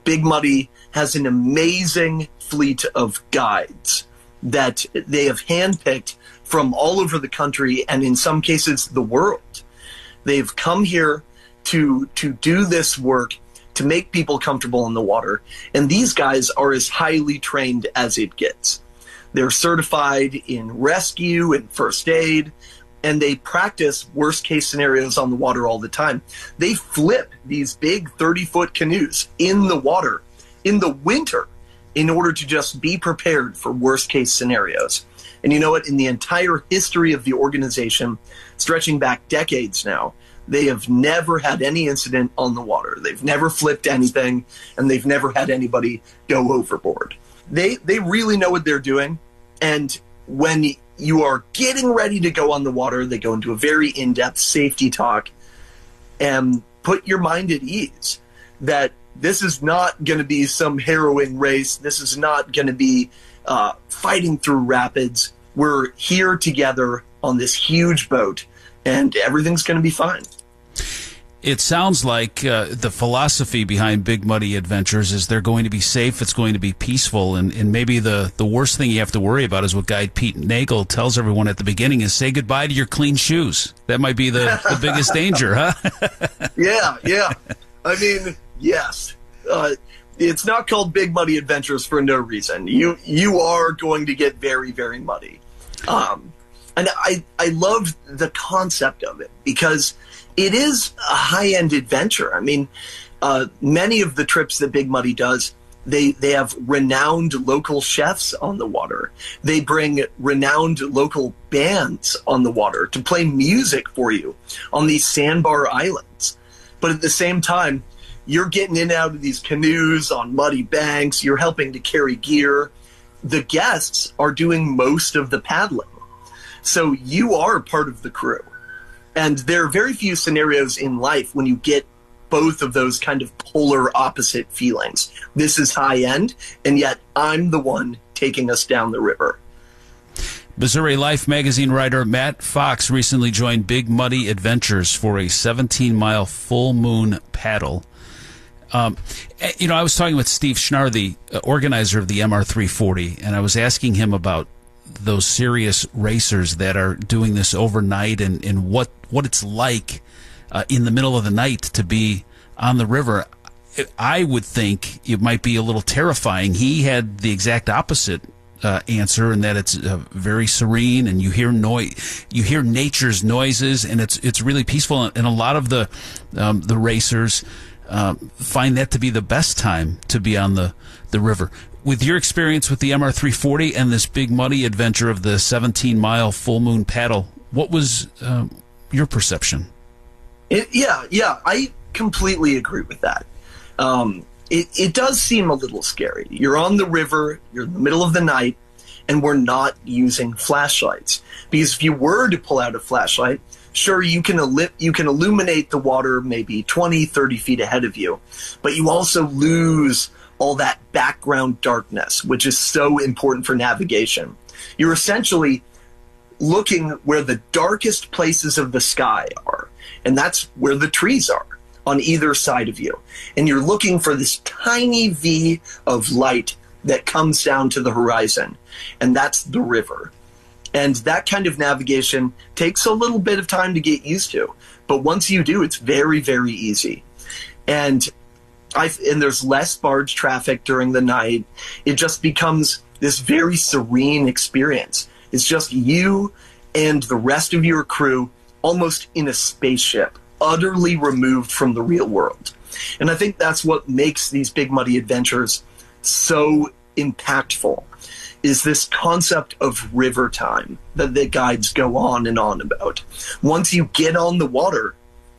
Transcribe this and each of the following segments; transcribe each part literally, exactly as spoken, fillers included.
Big Muddy has an amazing fleet of guides that they have handpicked from all over the country and in some cases the world. They've come here to to do this work, to make people comfortable in the water. And these guys are as highly trained as it gets. They're certified in rescue and first aid, and they practice worst case scenarios on the water all the time. They flip these big thirty foot canoes in the water in the winter in order to just be prepared for worst case scenarios. And you know what? In the entire history of the organization, stretching back decades now, they have never had any incident on the water. They've never flipped anything, and they've never had anybody go overboard. They they really know what they're doing. And when you are getting ready to go on the water, they go into a very in-depth safety talk and put your mind at ease that this is not going to be some harrowing race. This is not going to be uh, fighting through rapids. We're here together on this huge boat, and everything's going to be fine. It sounds like uh, the philosophy behind Big Muddy Adventures is they're going to be safe, it's going to be peaceful, and, and maybe the, the worst thing you have to worry about is what guide Pete Nagel tells everyone at the beginning is say goodbye to your clean shoes. That might be the, the biggest danger, huh? Yeah, yeah. I mean, yes. Uh, it's not called Big Muddy Adventures for no reason. You you are going to get very, very muddy. Um, and I, I love the concept of it because it is a high-end adventure. I mean, uh, many of the trips that Big Muddy does, they, they have renowned local chefs on the water. They bring renowned local bands on the water to play music for you on these sandbar islands. But at the same time, you're getting in and out of these canoes on muddy banks. You're helping to carry gear. The guests are doing most of the paddling. So you are part of the crew. And there are very few scenarios in life when you get both of those kind of polar opposite feelings. This is high end, and yet I'm the one taking us down the river. Missouri Life magazine writer Matt Fox recently joined Big Muddy Adventures for a seventeen mile full moon paddle. Um, you know, I was talking with Steve Schnarr, the organizer of the M R three forty, and I was asking him about those serious racers that are doing this overnight and, and what, what it's like uh, in the middle of the night to be on the river. I would think it might be a little terrifying. He had the exact opposite uh, answer, in that it's uh, very serene, and you hear noise, you hear nature's noises, and it's it's really peaceful. And a lot of the um, the racers uh, find that to be the best time to be on the the river. With your experience with the M R three forty and this Big Muddy adventure of the seventeen mile full moon paddle, what was uh, your perception? It, yeah, yeah, I completely agree with that. Um, it, it does seem a little scary. You're on the river, you're in the middle of the night, and we're not using flashlights. Because if you were to pull out a flashlight, sure, you can, il- you can illuminate the water maybe twenty, thirty feet ahead of you, but you also lose all that background darkness, which is so important for navigation. You're essentially looking where the darkest places of the sky are, and that's where the trees are on either side of you. And you're looking for this tiny V of light that comes down to the horizon, and that's the river. And that kind of navigation takes a little bit of time to get used to, but once you do, it's very, very easy. And I've, and there's less barge traffic during the night. It just becomes this very serene experience. It's just you and the rest of your crew almost in a spaceship, utterly removed from the real world. And I think that's what makes these Big Muddy Adventures so impactful, is this concept of river time that the guides go on and on about. Once you get on the water,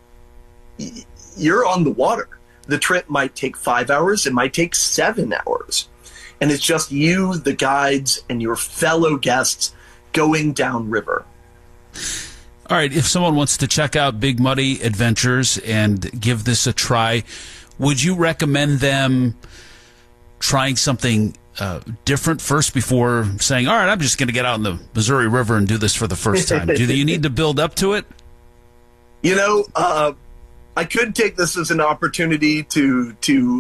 you're on the water. The trip might take five hours. It might take seven hours. And it's just you, the guides, and your fellow guests going downriver. All right, if someone wants to check out Big Muddy Adventures and give this a try, would you recommend them trying something uh, different first before saying, all right, I'm just going to get out in the Missouri River and do this for the first time? Do you need to build up to it? You know, uh, I could take this as an opportunity to to